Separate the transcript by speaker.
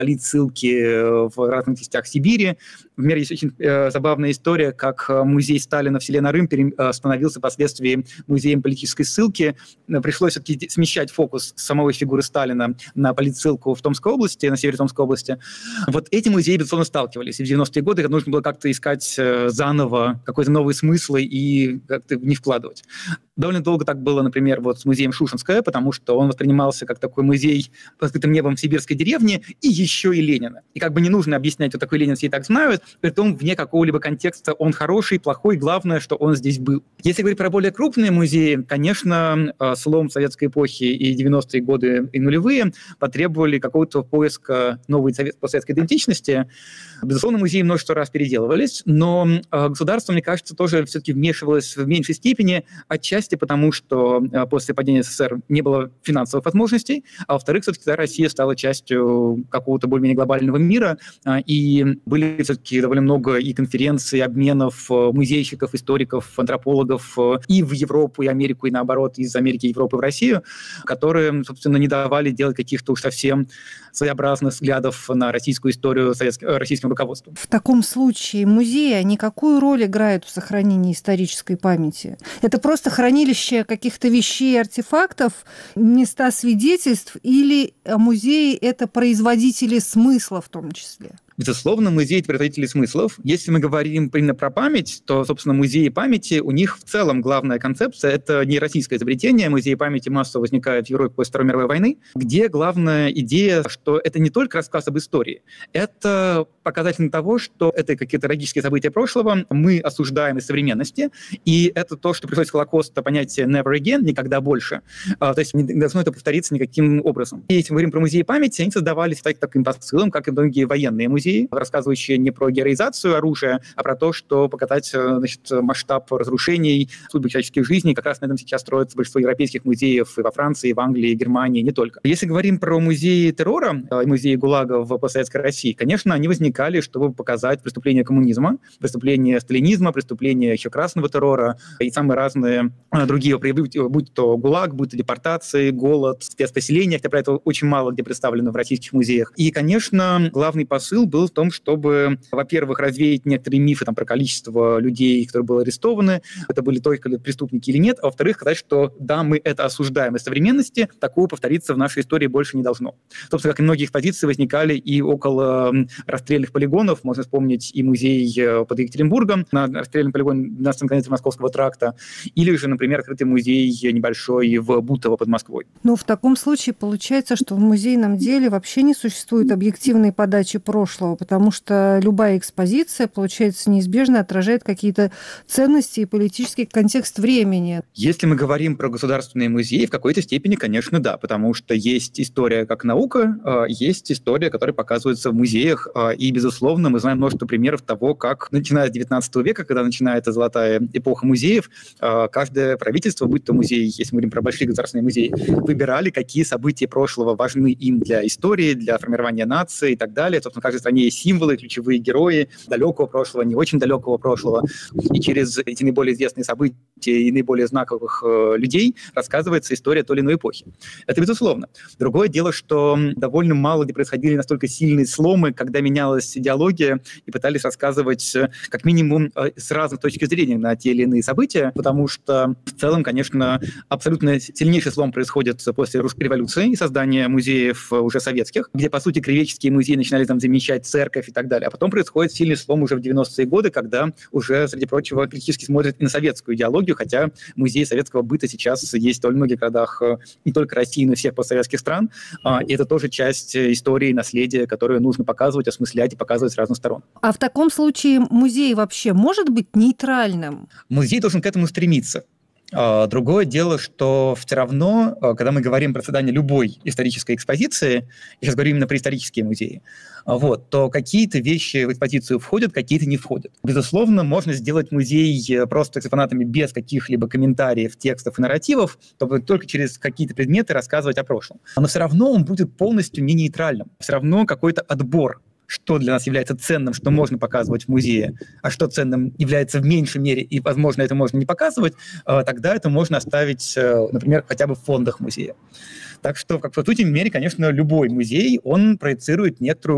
Speaker 1: ссылки в разных частях Сибири. Например, есть очень забавная история, как музей Сталина в селе Нарым становился впоследствии музеем политической ссылки. Пришлось все-таки смещать фокус самой фигуры Сталина на политссылку в Томской области, на севере Томской области. Вот эти музеи, безусловно, сталкивались. И в 90-е годы нужно было как-то искать заново какой-то новый смысл и как-то в них вкладывать. Довольно долго так было, например, вот с музеем Шушенская, потому что он воспринимался как такой музей под открытым небом в сибирской деревне и еще и Ленина. И как бы не нужно объяснять, что такой Ленин все и так знают, притом вне какого-либо контекста он хороший, плохой, главное, что он здесь был. Если говорить про более крупные музеи, конечно, слом советской эпохи и 90-е годы и нулевые потребовали какого-то поиска новой постсоветской идентичности. Безусловно, музеи множество раз переделывались, но государство, мне кажется, тоже все-таки вмешивалось в меньшей степени, отчасти потому, что после падения СССР не было финансовых возможностей, а во-вторых, все-таки Россия стала частью какого-то более-менее глобального мира, и были все-таки довольно много и конференций, и обменов музейщиков, историков, антропологов и в Европу, и Америку, и наоборот, из Америки, Европы в Россию, которые, собственно, не давали делать каких-то уж совсем своеобразных взглядов на российскую историю российским руководством.
Speaker 2: В таком случае музеи, они какую роль играют в сохранении исторической памяти? Это просто хранилище каких-то вещей, артефактов, места свидетельств, или музеи – это производители смысла в том числе?
Speaker 1: Безусловно, музей – это производители смыслов. Если мы говорим именно про память, то, собственно, музеи памяти, у них в целом главная концепция – это не российское изобретение. Музеи памяти массово возникают в Европе после Второй мировой войны, где главная идея, что это не только рассказ об истории, это показатель того, что это какие-то трагические события прошлого, мы осуждаем из современности, и это то, что приходит с Холокоста, понятие «never again», «никогда больше». То есть не должно это повториться никаким образом. И если мы говорим про музеи памяти, они создавались таким посылом, как и многие военные музеи, рассказывающие не про героизацию оружия, а про то, что показать, масштаб разрушений, судьбы человеческих жизней. Как раз на этом сейчас строится большинство европейских музеев и во Франции, и в Англии, и Германии, не только. Если говорим про музеи террора, музеи ГУЛАГа в постсоветской России, конечно, они возникали, чтобы показать преступления коммунизма, преступления сталинизма, преступления еще красного террора и самые разные другие, будь то ГУЛАГ, будь то депортации, голод, спецпоселения, хотя про это очень мало где представлено в российских музеях. И, конечно, главный посыл был в том, чтобы, во-первых, развеять некоторые мифы про количество людей, которые были арестованы, это были только преступники или нет, а во-вторых, сказать, что да, мы это осуждаем из современности, такого повториться в нашей истории больше не должно. Собственно, как и многие экспозиции возникали и около расстрельных полигонов, можно вспомнить и музей под Екатеринбургом на расстрельном полигоне 12 конце Московского тракта, или же, например, открытый музей небольшой в Бутово под Москвой.
Speaker 2: Ну, в таком случае получается, что в музейном деле вообще не существует объективной подачи прошлого, потому что любая экспозиция, получается, неизбежно отражает какие-то ценности и политический контекст времени.
Speaker 1: Если мы говорим про государственные музеи, в какой-то степени, конечно, да, потому что есть история как наука, есть история, которая показывается в музеях, и, безусловно, мы знаем множество примеров того, как, начиная с XIX века, когда начинается золотая эпоха музеев, каждое правительство, будь то музей, если мы говорим про большие государственные музеи, выбирали, какие события прошлого важны им для истории, для формирования нации и так далее. Собственно, в каждой стране есть символы, ключевые герои далекого прошлого, не очень далекого прошлого. И через эти наиболее известные события и наиболее знаковых людей рассказывается история той или иной эпохи. Это безусловно. Другое дело, что довольно мало где происходили настолько сильные сломы, когда менялась идеология и пытались рассказывать как минимум с разных точек зрения на те или иные события, потому что в целом, конечно, абсолютно сильнейший слом происходит после Русской революции и создания музеев уже советских, где, по сути, краеведческие музеи начинали там замещать церковь и так далее. А потом происходит сильный слом уже в 90-е годы, когда уже, среди прочего, критически смотрят и на советскую идеологию, хотя музеи советского быта сейчас есть в довольно многих городах не только России, но и всех постсоветских стран. И это тоже часть истории, наследия, которую нужно показывать, осмыслять и показывать с разных сторон.
Speaker 2: А в таком случае музей вообще может быть нейтральным?
Speaker 1: Музей должен к этому стремиться. Другое дело, что все равно, когда мы говорим про создание любой исторической экспозиции, я сейчас говорю именно про исторические музеи, то какие-то вещи в экспозицию входят, какие-то не входят. Безусловно, можно сделать музей просто экспонатами без каких-либо комментариев, текстов и нарративов, чтобы только через какие-то предметы рассказывать о прошлом. Но все равно он будет полностью не нейтральным. Все равно какой-то отбор, что для нас является ценным, что можно показывать в музее, а что ценным является в меньшей мере, и, возможно, это можно не показывать, тогда это можно оставить, например, хотя бы в фондах музея. Так что, в какой-то мере, конечно, любой музей, он проецирует некоторую